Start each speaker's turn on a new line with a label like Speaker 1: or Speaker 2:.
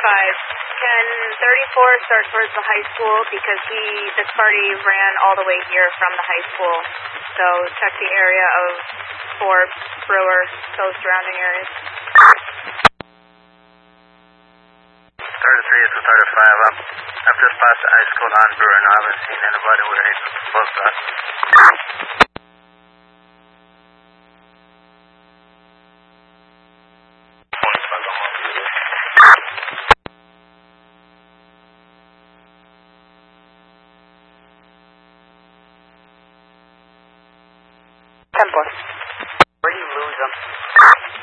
Speaker 1: Can 34 start towards the high school because this party ran all the way here from the high school. So check the area of Forbes, Brewer, those surrounding areas.
Speaker 2: 33 is to 35 up. I've just passed the high school on Brewer and I haven't seen anybody with a bus stop.
Speaker 1: Temple.